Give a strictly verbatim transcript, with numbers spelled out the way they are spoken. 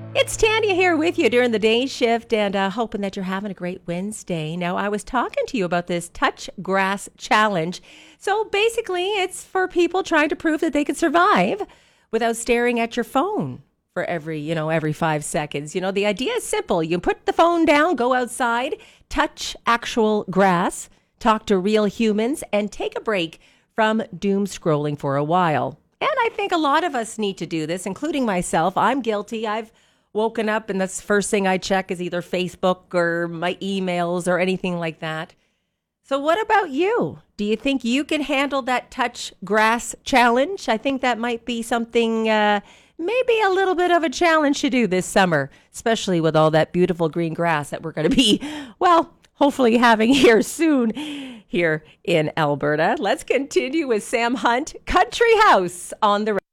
It's Tanya here with you during the day shift and uh, hoping that you're having a great Wednesday. Now, I was talking to you about this touch grass challenge. So basically, it's for people trying to prove that they can survive without staring at your phone for every, you know, every five seconds. You know, the idea is simple. You put the phone down, go outside, touch actual grass, talk to real humans, and take a break from doom scrolling for a while. And I think a lot of us need to do this, including myself. I'm guilty. I've woken up and that's the first thing I check is either Facebook or my emails or anything like that. So what about you? Do you think you can handle that touch grass challenge? I think that might be something, uh, maybe a little bit of a challenge to do this summer, especially with all that beautiful green grass that we're going to be, well, hopefully having here soon here in Alberta. Let's continue with Sam Hunt, Country House on the